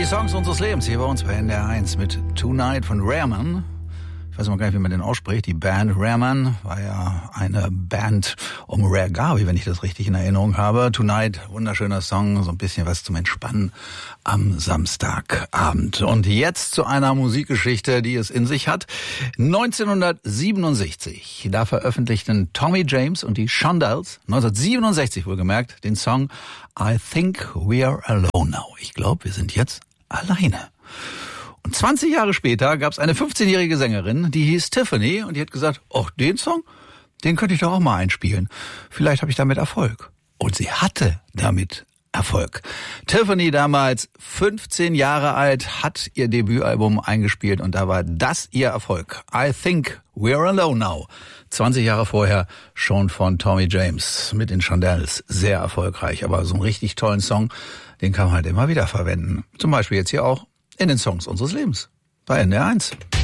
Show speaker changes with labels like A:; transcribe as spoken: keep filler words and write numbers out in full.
A: Songs unseres Lebens hier bei uns bei N D R eins mit Tonight von Rareman. Ich weiß noch gar nicht, wie man den ausspricht. Die Band Rareman war ja eine Band um Rare Garvey, wenn ich das richtig in Erinnerung habe. Tonight, wunderschöner Song, so ein bisschen was zum Entspannen am Samstagabend. Und jetzt zu einer Musikgeschichte, die es in sich hat. neunzehnhundertsiebenundsechzig, da veröffentlichten Tommy James und die Shondells, neunzehnhundertsiebenundsechzig wohlgemerkt, den Song I Think We're Alone Now. Ich glaube, wir sind jetzt alleine. Und zwanzig Jahre später gab es eine fünfzehnjährige Sängerin, die hieß Tiffany und die hat gesagt, oh, den Song, den könnte ich doch auch mal einspielen. Vielleicht habe ich damit Erfolg. Und sie hatte damit Erfolg. Tiffany, damals fünfzehn Jahre alt, hat ihr Debütalbum eingespielt und da war das ihr Erfolg. I Think We're Alone Now. zwanzig Jahre vorher schon von Tommy James mit den Shondells. Sehr erfolgreich, aber so einen richtig tollen Song, den kann man halt immer wieder verwenden. Zum Beispiel jetzt hier auch in den Songs unseres Lebens bei N D R eins.